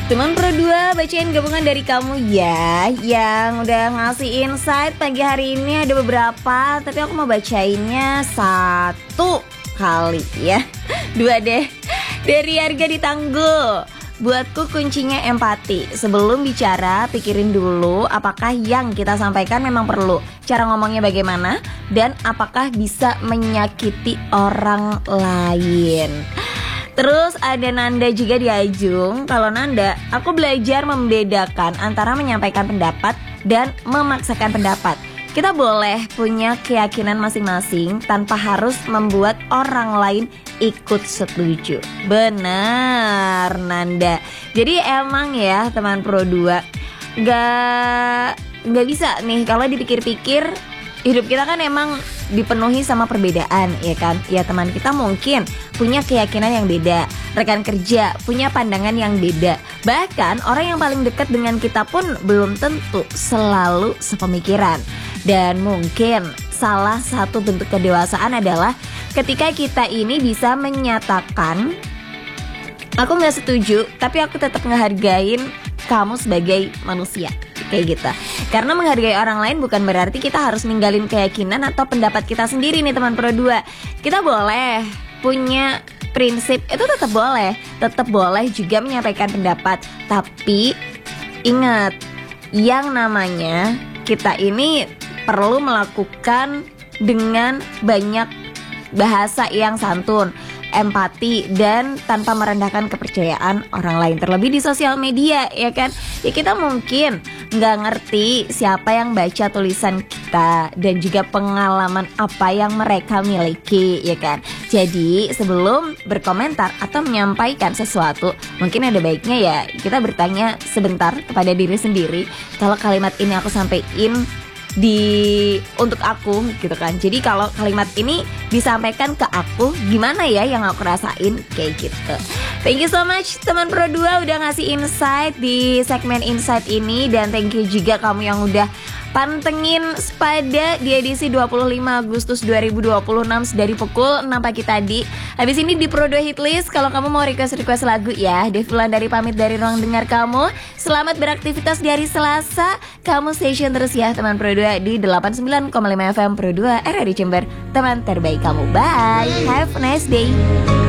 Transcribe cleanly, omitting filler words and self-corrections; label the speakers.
Speaker 1: Teman Pro 2, bacain gabungan dari kamu ya, yang udah ngasih insight pagi hari ini ada beberapa, tapi aku mau bacainnya satu kali ya. Dua deh. Dari Harga di Tanggul. Buatku kuncinya empati. Sebelum bicara, pikirin dulu apakah yang kita sampaikan memang perlu. Cara ngomongnya bagaimana, dan apakah bisa menyakiti orang lain. Terus ada Nanda juga di Ajung. Kalau Nanda, aku belajar membedakan antara menyampaikan pendapat dan memaksakan pendapat. Kita boleh punya keyakinan masing-masing tanpa harus membuat orang lain ikut setuju. Benar Nanda. Jadi emang ya teman Pro 2, Gak bisa nih kalau dipikir-pikir. Hidup kita kan emang dipenuhi sama perbedaan, ya kan? Ya teman kita mungkin punya keyakinan yang beda, rekan kerja punya pandangan yang beda, bahkan orang yang paling dekat dengan kita pun belum tentu selalu sepemikiran. Dan mungkin salah satu bentuk kedewasaan adalah ketika kita ini bisa menyatakan, aku gak setuju, tapi aku tetap ngehargain kamu sebagai manusia. Kayak gitu. Karena menghargai orang lain bukan berarti kita harus ninggalin keyakinan atau pendapat kita sendiri nih teman Pro 2. Kita boleh punya prinsip, itu tetap boleh juga menyampaikan pendapat. Tapi ingat, yang namanya kita ini perlu melakukan dengan banyak bahasa yang santun, empati, dan tanpa merendahkan kepercayaan orang lain. Terlebih di sosial media, ya kan? Ya kita mungkin nggak ngerti siapa yang baca tulisan kita dan juga pengalaman apa yang mereka miliki, ya kan? Jadi sebelum berkomentar atau menyampaikan sesuatu, mungkin ada baiknya ya kita bertanya sebentar kepada diri sendiri, kalau kalimat ini aku sampaikan untuk aku gitu kan. Jadi kalau kalimat ini disampaikan ke aku, gimana ya yang aku rasain, kayak gitu. Thank you so much teman Pro 2 udah ngasih insight di segmen insight ini. Dan thank you juga kamu yang udah pantengin Spada di edisi 25 Agustus 2026 dari pukul 6 pagi tadi. Habis ini di Pro 2 Hitlist, kalau kamu mau request lagu ya, Devulan dari pamit dari ruang dengar kamu. Selamat beraktivitas di hari Selasa. Kamu station terus ya teman Pro 2 di 89,5 FM Pro 2 RRI Jember, teman terbaik kamu. Bye, have a nice day.